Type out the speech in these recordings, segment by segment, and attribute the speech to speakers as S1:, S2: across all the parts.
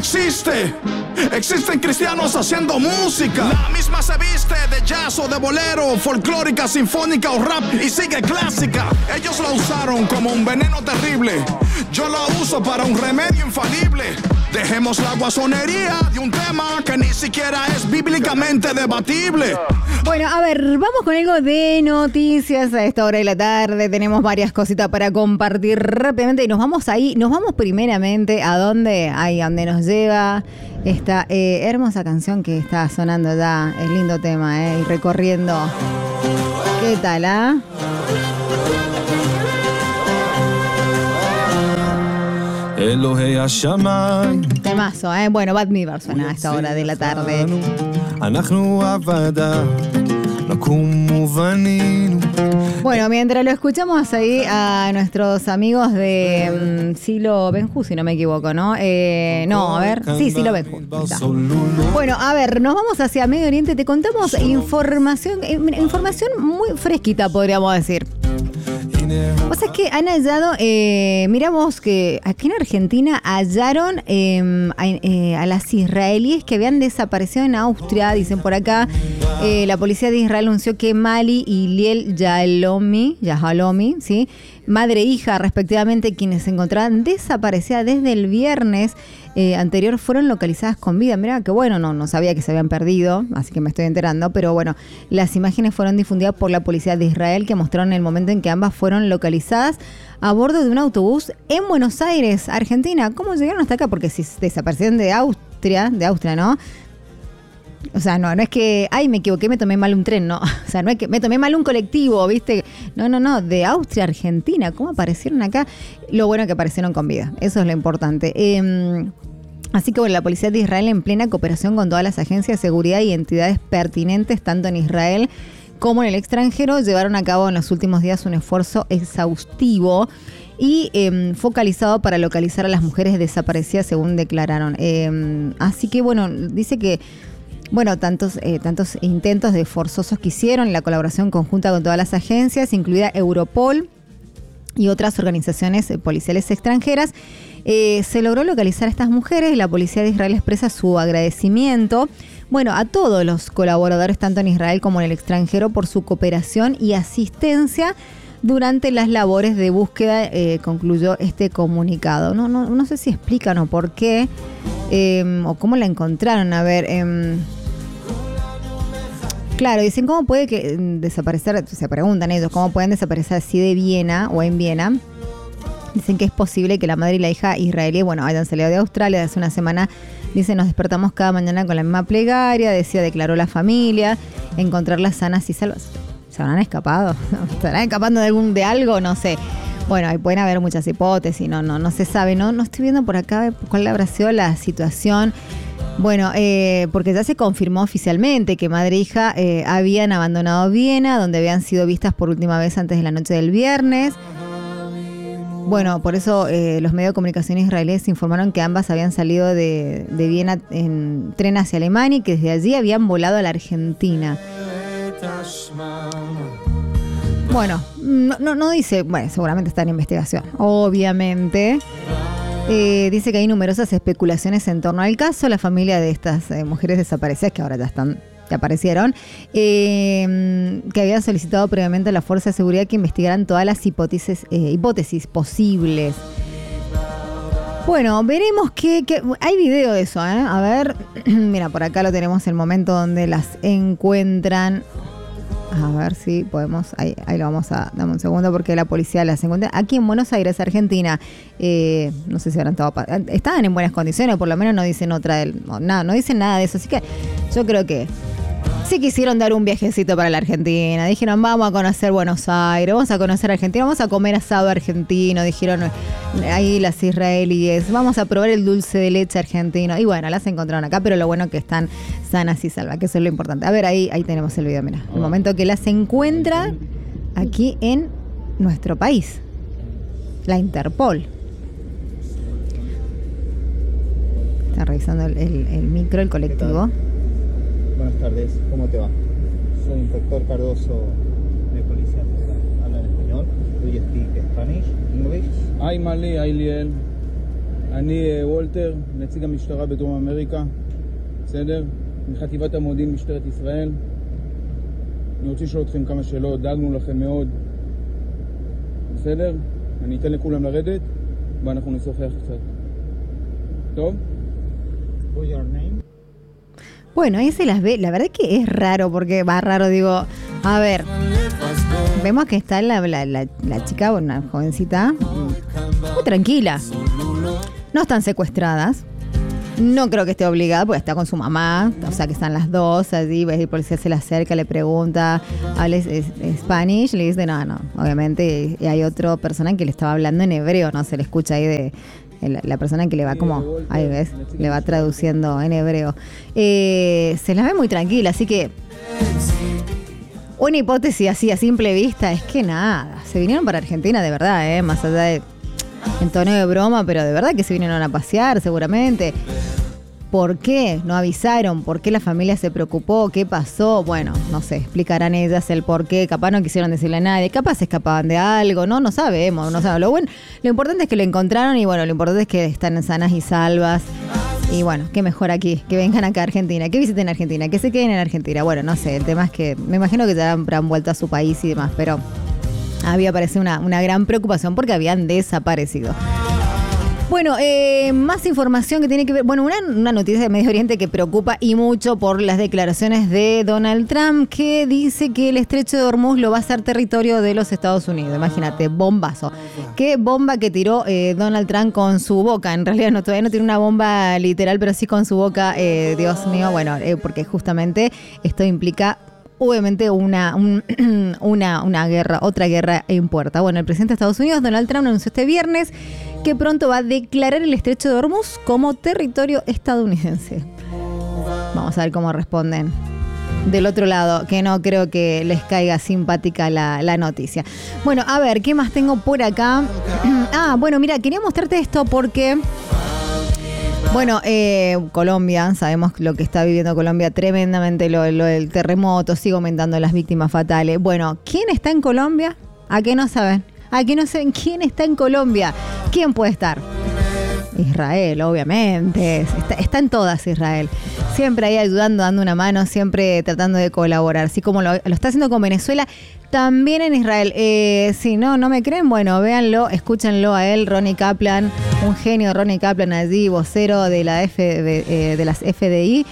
S1: existe. Existen cristianos haciendo música. La misma se viste de jazz o de bolero, folclórica, sinfónica o rap y sigue clásica. Ellos la usaron como un veneno terrible. Yo la uso para un remedio infalible. Dejemos la guasonería de un tema que ni siquiera es bíblicamente debatible.
S2: Bueno, a ver, vamos con algo de noticias a esta hora de la tarde. Tenemos varias cositas para compartir rápidamente y nos vamos primeramente a donde nos lleva esta hermosa canción que está sonando ya, el lindo tema, y recorriendo. ¿Qué tal, ah? Temazo, bueno, Bad Miver suena a esta hora de la tarde. Bueno, mientras lo escuchamos ahí a nuestros amigos de Silo Benju, si no me equivoco, ¿no? No, a ver, sí, Silo Benju. Bueno, a ver, nos vamos hacia Medio Oriente. Te contamos información muy fresquita, podríamos decir. O sea, es que han hallado, miramos que aquí en Argentina hallaron a las israelíes que habían desaparecido en Austria, dicen por acá. La policía de Israel anunció que Mali y Liel Yahalomi, ¿sí?, madre e hija respectivamente, quienes se encontraban desaparecidas desde el viernes anterior, fueron localizadas con vida. Mira que bueno, no sabía que se habían perdido, así que me estoy enterando, pero bueno, las imágenes fueron difundidas por la policía de Israel, que mostraron el momento en que ambas fueron localizadas a bordo de un autobús en Buenos Aires, Argentina. ¿Cómo llegaron hasta acá? Porque si desaparecieron de Austria, ¿no? O sea, no es que, me equivoqué, me tomé mal un tren, no. O sea, no es que me tomé mal un colectivo, ¿viste? No, de Austria a Argentina. ¿Cómo aparecieron acá? Lo bueno es que aparecieron con vida, eso es lo importante. Así que bueno, la policía de Israel, en plena cooperación con todas las agencias de seguridad y entidades pertinentes, tanto en Israel como en el extranjero, llevaron a cabo en los últimos días un esfuerzo exhaustivo y focalizado para localizar a las mujeres desaparecidas, según declararon. Así que bueno, dice que tantos intentos de forzosos que hicieron, la colaboración conjunta con todas las agencias, incluida Europol y otras organizaciones policiales extranjeras, se logró localizar a estas mujeres. La policía de Israel expresa su agradecimiento, a todos los colaboradores, tanto en Israel como en el extranjero, por su cooperación y asistencia durante las labores de búsqueda, concluyó este comunicado. No sé si explican o por qué, o cómo la encontraron. A ver, claro, dicen, ¿cómo puede desaparecer? Se preguntan ellos, ¿cómo pueden desaparecer así de Viena o en Viena? Dicen que es posible que la madre y la hija israelí, hayan salido de Australia hace una semana. Dice, nos despertamos cada mañana con la misma plegaria, declaró la familia, encontrarlas sanas y salvas. ¿Se habrán escapado? ¿Estarán escapando de algo? No sé. Bueno, ahí pueden haber muchas hipótesis, no se sabe. No estoy viendo por acá cuál habrá sido la situación. Porque ya se confirmó oficialmente que madre e hija habían abandonado Viena, donde habían sido vistas por última vez antes de la noche del viernes. Por eso los medios de comunicación israelíes informaron que ambas habían salido de Viena en tren hacia Alemania y que desde allí habían volado a la Argentina. No dice, seguramente está en investigación, obviamente. Dice que hay numerosas especulaciones en torno al caso. La familia de estas mujeres desaparecidas, que ahora ya aparecieron, que habían solicitado previamente a la Fuerza de Seguridad que investigaran todas las hipótesis posibles. Veremos que hay video de eso, ¿eh? A ver, mira, por acá lo tenemos, el momento donde las encuentran. A ver si podemos, ahí lo vamos a, dame un segundo, porque la policía las encuentra aquí en Buenos Aires, Argentina. No sé si habrán estado, estaban en buenas condiciones, por lo menos no dicen no dicen nada de eso, así que yo creo que sí quisieron dar un viajecito para la Argentina. Dijeron, vamos a conocer Buenos Aires, vamos a conocer Argentina, vamos a comer asado argentino, dijeron ahí las israelíes, vamos a probar el dulce de leche argentino. Y las encontraron acá, pero lo bueno es que están sanas y salvas, que eso es lo importante. A ver, ahí tenemos el video, mira, el momento que las encuentran aquí en nuestro país, la Interpol. Está revisando el micro, el colectivo.
S3: Buenas tardes, ¿cómo te va? Soy Inspector Cardoso de Policía Federal. ¿Habla en español? ¿Do you speak Spanish? English?
S4: Ay, Mali, ay, Liel. אני וולטר, נציג המשטרה בדרום אמריקה, בסדר? מחטיבת המודיעין משטרת ישראל. אני רוצה לשאול אתכם כמה שאלות, דאגנו לכם מאוד. בסדר? אני אתן לכולם לרדת, ואנחנו נשוחח קצת. ¿Todo?
S3: What's your name?
S2: Bueno, ahí se las ve. La verdad que es raro, porque va raro, digo. A ver, vemos que está la chica, una jovencita, muy tranquila. No están secuestradas. No creo que esté obligada, porque está con su mamá. O sea, que están las dos allí. Ves, el policía se le acerca, le pregunta, ¿habla Spanish? Le dice, no. Obviamente, y hay otra persona que le estaba hablando en hebreo, ¿no? Se le escucha ahí de... La persona que le va como, ahí ves, le va traduciendo en hebreo. Se la ve muy tranquila, así que una hipótesis así a simple vista es que nada, se vinieron para Argentina de verdad, más allá de en tono de broma, pero de verdad que se vinieron a pasear seguramente. ¿Por qué no avisaron? ¿Por qué la familia se preocupó? ¿Qué pasó? Bueno, no sé, explicarán ellas el por qué. Capaz no quisieron decirle a nadie, capaz se escapaban de algo, no sabemos. Lo importante es que lo encontraron y bueno, lo importante es que están sanas y salvas. Y bueno, qué mejor aquí, que vengan acá a Argentina, que visiten Argentina, que se queden en Argentina. Bueno, no sé, el tema es que me imagino que ya habrán vuelto a su país y demás, pero había parecido una gran preocupación porque habían desaparecido. Bueno, más información que tiene que ver, bueno, una noticia de Medio Oriente que preocupa y mucho por las declaraciones de Donald Trump, que dice que el estrecho de Hormuz lo va a hacer territorio de los Estados Unidos. Imagínate, bombazo. Qué bomba que tiró Donald Trump con su boca. En realidad todavía no tiene una bomba literal, pero sí con su boca, Dios mío, bueno, porque justamente esto implica... obviamente una guerra, otra guerra en puerta. Bueno, el presidente de Estados Unidos, Donald Trump, anunció este viernes que pronto va a declarar el estrecho de Hormuz como territorio estadounidense. Vamos a ver cómo responden del otro lado, que no creo que les caiga simpática la noticia. Bueno, a ver, ¿qué más tengo por acá? Bueno, mira, quería mostrarte esto porque... Bueno, Colombia, sabemos lo que está viviendo Colombia, tremendamente lo del terremoto, sigue aumentando las víctimas fatales. Bueno, ¿quién está en Colombia? ¿A qué no saben? ¿A qué no saben quién está en Colombia? ¿Quién puede estar? Israel, obviamente. Está en todas Israel. Siempre ahí ayudando, dando una mano, siempre tratando de colaborar. Así como lo está haciendo con Venezuela, también en Israel. Si no me creen, bueno, véanlo, escúchenlo a él, Ronnie Kaplan, un genio Ronnie Kaplan allí, vocero de las FDI,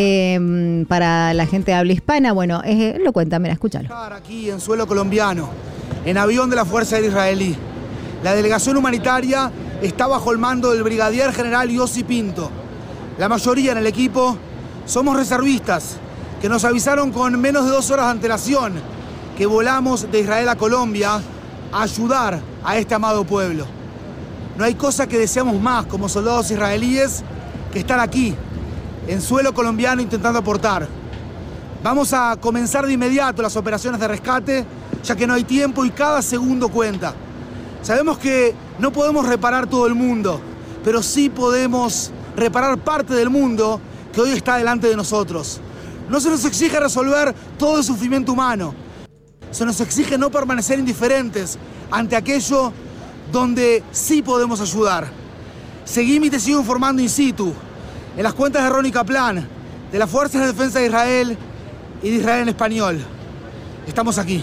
S2: para la gente de habla hispana. Bueno, lo cuenta, mira, escúchalo.
S5: Aquí en suelo colombiano, en avión de la Fuerza Aérea Israelí. La delegación humanitaria está bajo el mando del brigadier general Yossi Pinto. La mayoría en el equipo somos reservistas que nos avisaron con menos de 2 horas de antelación que volamos de Israel a Colombia a ayudar a este amado pueblo. No hay cosa que deseamos más como soldados israelíes que estar aquí, en suelo colombiano, intentando aportar. Vamos a comenzar de inmediato las operaciones de rescate, ya que no hay tiempo y cada segundo cuenta. Sabemos que no podemos reparar todo el mundo, pero sí podemos reparar parte del mundo que hoy está delante de nosotros. No se nos exige resolver todo el sufrimiento humano. Se nos exige no permanecer indiferentes ante aquello donde sí podemos ayudar. Seguime y te sigo informando in situ, en las cuentas de Ronnie Kaplan, de las Fuerzas de Defensa de Israel y de Israel en español. Estamos aquí.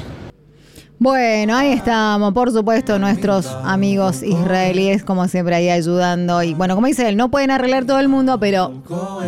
S2: Bueno, ahí estamos, por supuesto, nuestros amigos israelíes, como siempre, ahí ayudando. Y bueno, como dice él, no pueden arreglar todo el mundo, pero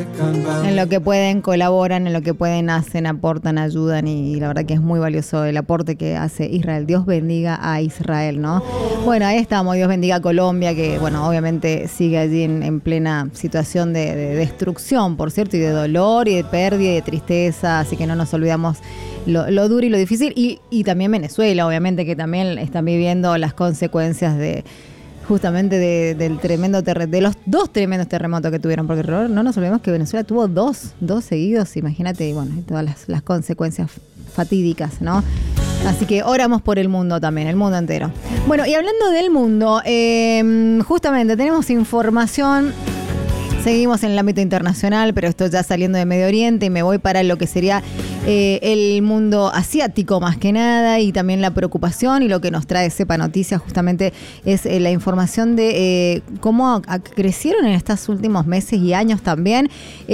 S2: en lo que pueden colaboran, en lo que pueden hacen, aportan, ayudan. Y la verdad que es muy valioso el aporte que hace Israel. Dios bendiga a Israel, ¿no? Bueno, ahí estamos, Dios bendiga a Colombia, que bueno, obviamente sigue allí en plena situación de destrucción, por cierto, y de dolor, y de pérdida, y de tristeza. Así que no nos olvidamos lo duro y lo difícil. Y también Venezuela, obviamente, que también están viviendo las consecuencias de justamente del tremendo de los 2 tremendos terremotos que tuvieron, porque no nos olvidemos que Venezuela tuvo dos seguidos, imagínate, y bueno, y todas las consecuencias fatídicas, ¿no? Así que oramos por el mundo también, el mundo entero. Bueno, y hablando del mundo, justamente tenemos información. Seguimos en el ámbito internacional, pero esto ya saliendo de Medio Oriente, y me voy para lo que sería el mundo asiático más que nada, y también la preocupación, y lo que nos trae Cepa Noticias justamente es la información de cómo crecieron en estos últimos meses y años también,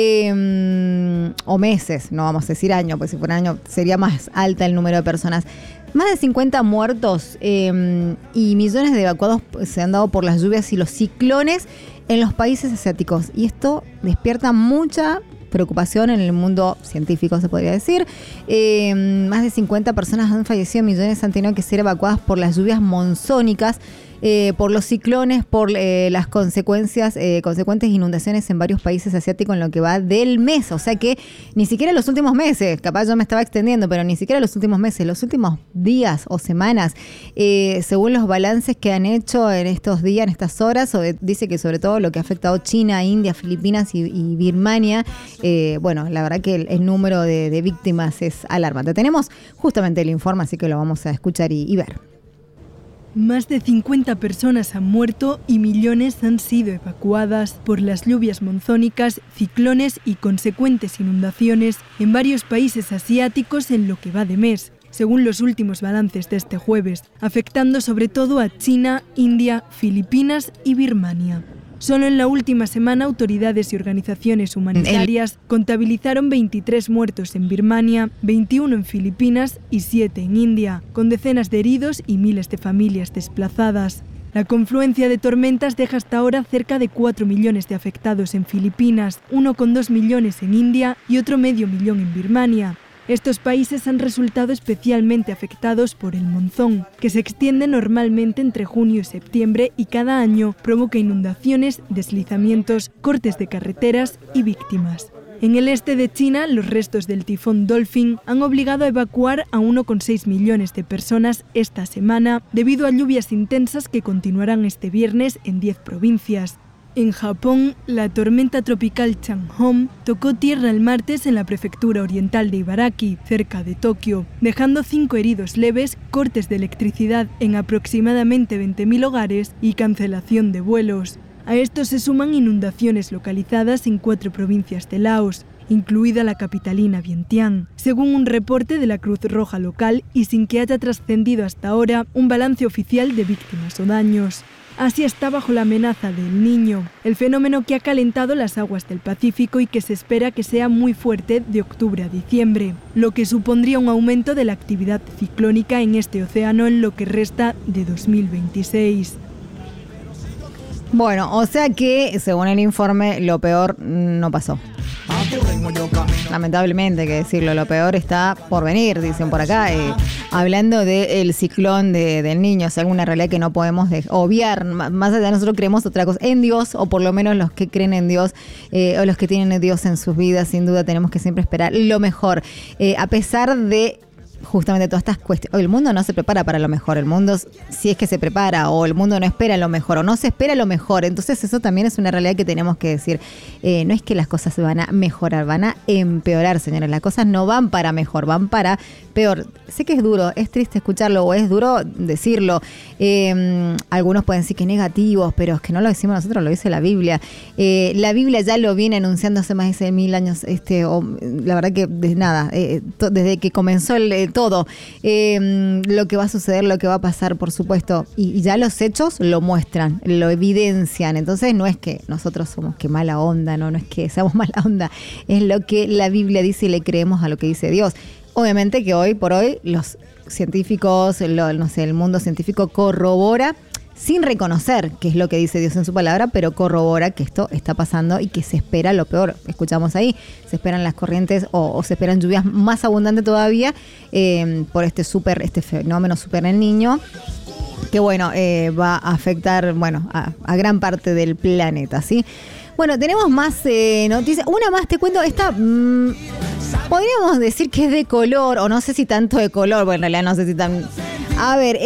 S2: o meses, no vamos a decir año, porque si fuera año sería más alta el número de personas. Más de 50 muertos y millones de evacuados se han dado por las lluvias y los ciclones en los países asiáticos. Y esto despierta mucha preocupación en el mundo científico, se podría decir. Más de 50 personas han fallecido, millones han tenido que ser evacuadas por las lluvias monzónicas, por los ciclones, por las consecuentes inundaciones en varios países asiáticos en lo que va del mes. O sea que ni siquiera los últimos meses, capaz yo me estaba extendiendo, pero ni siquiera los últimos meses, los últimos días o semanas, según los balances que han hecho en estos días, en estas horas, dice que sobre todo lo que ha afectado China, India, Filipinas y Birmania, bueno, la verdad que el número de víctimas es alarmante. Tenemos justamente el informe, así que lo vamos a escuchar y ver.
S6: Más de 50 personas han muerto y millones han sido evacuadas por las lluvias monzónicas, ciclones y consecuentes inundaciones en varios países asiáticos en lo que va de mes, según los últimos balances de este jueves, afectando sobre todo a China, India, Filipinas y Birmania. Solo en la última semana, autoridades y organizaciones humanitarias contabilizaron 23 muertos en Birmania, 21 en Filipinas y 7 en India, con decenas de heridos y miles de familias desplazadas. La confluencia de tormentas deja hasta ahora cerca de 4 millones de afectados en Filipinas, 1,2 millones en India y otro medio millón en Birmania. Estos países han resultado especialmente afectados por el monzón, que se extiende normalmente entre junio y septiembre y cada año provoca inundaciones, deslizamientos, cortes de carreteras y víctimas. En el este de China, los restos del tifón Dolphin han obligado a evacuar a 1,6 millones de personas esta semana debido a lluvias intensas que continuarán este viernes en 10 provincias. En Japón, la tormenta tropical Changhong tocó tierra el martes en la prefectura oriental de Ibaraki, cerca de Tokio, dejando 5 heridos leves, cortes de electricidad en aproximadamente 20.000 hogares y cancelación de vuelos. A esto se suman inundaciones localizadas en 4 provincias de Laos, incluida la capitalina Vientiane, según un reporte de la Cruz Roja local y sin que haya trascendido hasta ahora un balance oficial de víctimas o daños. Asia está bajo la amenaza del Niño, el fenómeno que ha calentado las aguas del Pacífico y que se espera que sea muy fuerte de octubre a diciembre, lo que supondría un aumento de la actividad ciclónica en este océano en lo que resta de 2026.
S2: Bueno, o sea que, según el informe, lo peor no pasó. Lamentablemente, hay que decirlo, lo peor está por venir, dicen por acá. Hablando del ciclón del Niño, o sea, alguna realidad que no podemos obviar. Más allá de nosotros creemos otra cosa en Dios, o por lo menos los que creen en Dios, o los que tienen a Dios en sus vidas, sin duda tenemos que siempre esperar lo mejor. A pesar de justamente todas estas cuestiones. El mundo no se prepara para lo mejor, el mundo si es que se prepara, o el mundo no espera lo mejor, o no se espera lo mejor. Entonces eso también es una realidad que tenemos que decir. No es que las cosas se van a mejorar, van a empeorar, señores. Las cosas no van para mejor, van para peor. Sé que es duro, es triste escucharlo, o es duro decirlo. Algunos pueden decir que negativos, pero es que no lo decimos nosotros, lo dice la Biblia. La Biblia ya lo viene anunciando hace más de 1000 años. La verdad que desde que comenzó todo, lo que va a suceder, lo que va a pasar, por supuesto, y ya los hechos lo muestran, lo evidencian. Entonces no es que nosotros somos que mala onda, no es que seamos mala onda, es lo que la Biblia dice y le creemos a lo que dice Dios. Obviamente que hoy por hoy los científicos, el mundo científico corrobora, sin reconocer qué es lo que dice Dios en su palabra, pero corrobora que esto está pasando y que se espera lo peor. Escuchamos ahí, se esperan las corrientes o se esperan lluvias más abundantes todavía por este fenómeno super El Niño, que bueno, va a afectar a gran parte del planeta, ¿sí? Bueno, tenemos más noticias. Una más, te cuento, esta podríamos decir que es de color, o no sé si tanto de color, bueno, en realidad no sé si tan... A ver,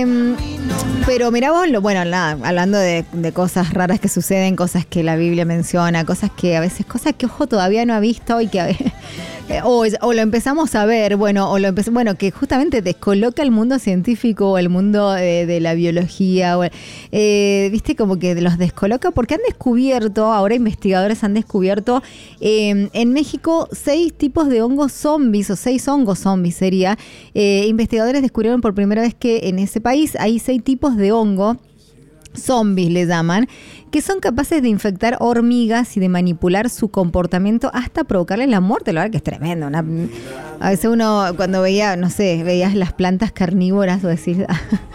S2: pero mirá vos, hablando de cosas raras que suceden, cosas que la Biblia menciona, cosas que ojo todavía no ha visto y que O lo empezamos a ver, bueno, que justamente descoloca el mundo científico o el mundo de la biología, viste, como que los descoloca porque han descubierto, ahora investigadores han descubierto en México 6 tipos de hongos zombies, o 6 hongos zombies sería. Investigadores descubrieron por primera vez que en ese país hay 6 tipos de hongo, zombies le llaman, que son capaces de infectar hormigas y de manipular su comportamiento hasta provocarles la muerte. La verdad que es tremendo. A veces uno cuando veías las plantas carnívoras, o decís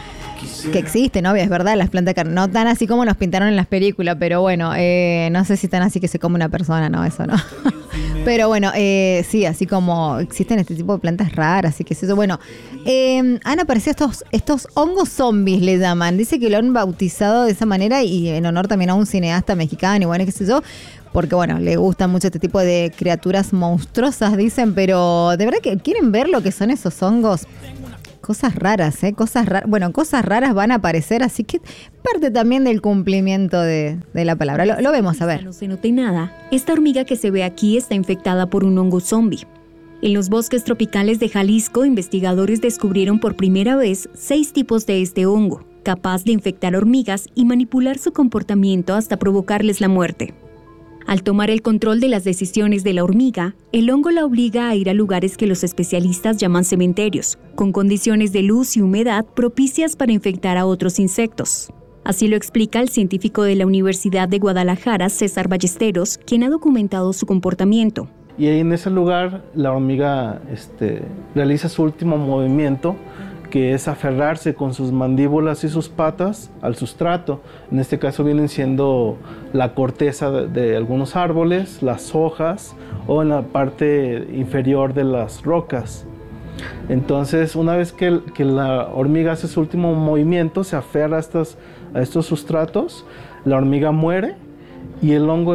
S2: que existen, obvio, es verdad, las plantas carnívoras, no tan así como nos pintaron en las películas, pero bueno, no sé si tan así que se come una persona, no, eso no. Pero bueno, sí, así como existen este tipo de plantas raras y qué sé yo. Bueno, han aparecido estos hongos zombies, le llaman. Dice que lo han bautizado de esa manera y en honor también a un cineasta mexicano y bueno, qué sé yo. Porque bueno, le gustan mucho este tipo de criaturas monstruosas, dicen, pero de verdad que quieren ver lo que son esos hongos. Cosas raras, cosas raras van a aparecer, así que parte también del cumplimiento de la palabra. Lo vemos, a ver.
S7: No se note nada. Esta hormiga que se ve aquí está infectada por un hongo zombie. En los bosques tropicales de Jalisco, investigadores descubrieron por primera vez 6 tipos de este hongo, capaz de infectar hormigas y manipular su comportamiento hasta provocarles la muerte. Al tomar el control de las decisiones de la hormiga, el hongo la obliga a ir a lugares que los especialistas llaman cementerios, con condiciones de luz y humedad propicias para infectar a otros insectos. Así lo explica el científico de la Universidad de Guadalajara, César Ballesteros, quien ha documentado su comportamiento.
S8: Y ahí en ese lugar la hormiga realiza su último movimiento, que es aferrarse con sus mandíbulas y sus patas al sustrato. En este caso vienen siendo la corteza de algunos árboles, las hojas o en la parte inferior de las rocas. Entonces, una vez que la hormiga hace su último movimiento, se aferra a estos sustratos, la hormiga muere y el hongo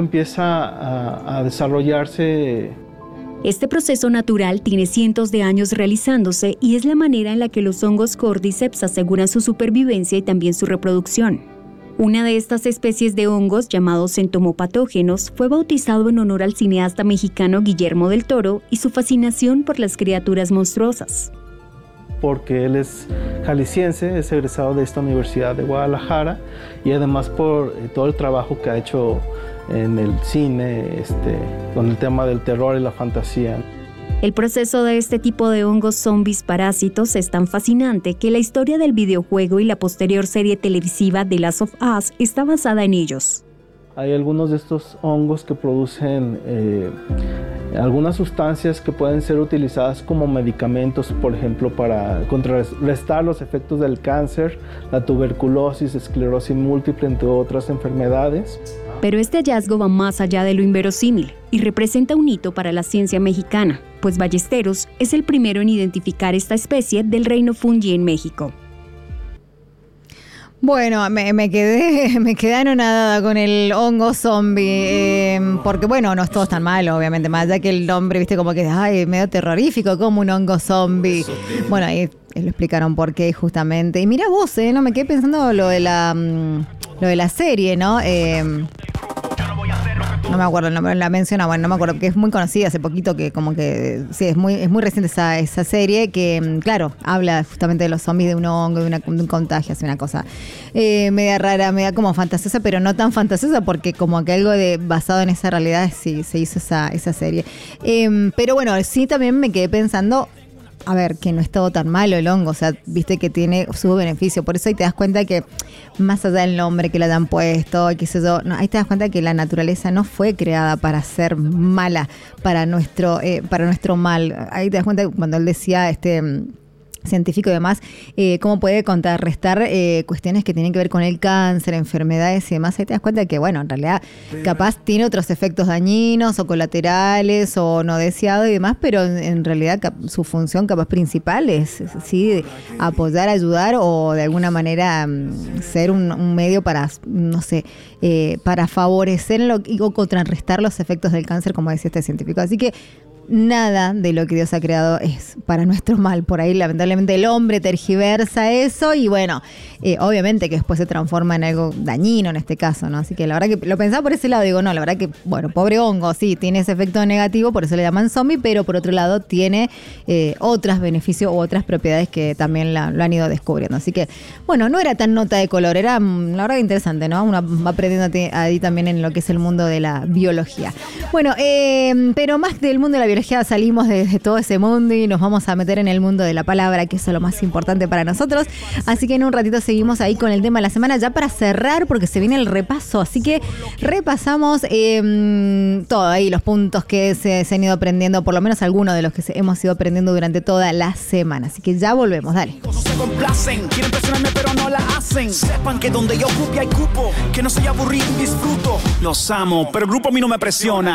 S8: empieza a desarrollarse.
S7: Este proceso natural tiene cientos de años realizándose y es la manera en la que los hongos Cordyceps aseguran su supervivencia y también su reproducción. Una de estas especies de hongos, llamados entomopatógenos, fue bautizado en honor al cineasta mexicano Guillermo del Toro y su fascinación por las criaturas monstruosas.
S8: Porque él es jalisciense, es egresado de esta Universidad de Guadalajara y además por todo el trabajo que ha hecho en el cine, con el tema del terror y la fantasía.
S7: El proceso de este tipo de hongos zombies parásitos es tan fascinante que la historia del videojuego y la posterior serie televisiva The Last of Us está basada en ellos.
S8: Hay algunos de estos hongos que producen algunas sustancias que pueden ser utilizadas como medicamentos, por ejemplo, para contrarrestar los efectos del cáncer, la tuberculosis, esclerosis múltiple, entre otras enfermedades.
S7: Pero este hallazgo va más allá de lo inverosímil y representa un hito para la ciencia mexicana, pues Ballesteros es el primero en identificar esta especie del reino fungi en México.
S2: Bueno, me quedé anonadada con el hongo zombie, porque bueno, no es todo tan malo, obviamente, más allá que el nombre, viste, como que ay, medio terrorífico, como un hongo zombie. Bueno, ahí lo explicaron por qué justamente. Y mira vos, no me quedé pensando lo de la serie, ¿no? No me acuerdo el nombre, la menciona, bueno, no me acuerdo, que es muy conocida hace poquito, que como que, sí, es muy reciente esa serie, que claro, habla justamente de los zombies, de un hongo, de un contagio, así una cosa media rara, media como fantasiosa, pero no tan fantasiosa, porque como que algo basado en esa realidad sí se hizo esa serie. Pero bueno, sí también me quedé pensando, a ver, que no es todo tan malo el hongo, o sea, viste que tiene su beneficio, por eso ahí te das cuenta que más allá del nombre que le hayan puesto, qué sé yo, no, ahí te das cuenta que la naturaleza no fue creada para ser mala, para nuestro mal. Ahí te das cuenta que cuando él decía científico y demás, cómo puede contrarrestar cuestiones que tienen que ver con el cáncer, enfermedades y demás. Ahí te das cuenta que, bueno, en realidad capaz tiene otros efectos dañinos o colaterales o no deseados y demás, pero en realidad su función capaz principal es sí apoyar, ayudar o de alguna manera ser un medio para, no sé, para favorecer o contrarrestar los efectos del cáncer, como decía este científico. Así que nada de lo que Dios ha creado es para nuestro mal. Por ahí, lamentablemente, el hombre tergiversa eso y bueno, obviamente que después se transforma en algo dañino en este caso, ¿no? Así que la verdad que lo pensaba por ese lado, digo, no, la verdad que, bueno, pobre hongo, sí, tiene ese efecto negativo, por eso le llaman zombie, pero por otro lado tiene otros beneficios u otras propiedades que también lo han ido descubriendo. Así que, bueno, no era tan nota de color, era la verdad interesante, ¿no? Uno va aprendiendo ahí también en lo que es el mundo de la biología. Bueno, pero más del mundo de la biología salimos de todo ese mundo y nos vamos a meter en el mundo de la palabra, que eso es lo más importante para nosotros. Así que en un ratito seguimos ahí con el tema de la semana, ya para cerrar, porque se viene el repaso. Así que repasamos todo ahí, los puntos que se han ido aprendiendo, por lo menos algunos de los que hemos ido aprendiendo durante toda la semana. Así que ya volvemos, dale.
S1: Se complacen, quieren presionarme pero no la hacen. Sepan que donde yo ocupe hay cupo, que no soy aburrido y disfruto. Los amo, pero el grupo a mí no me presiona.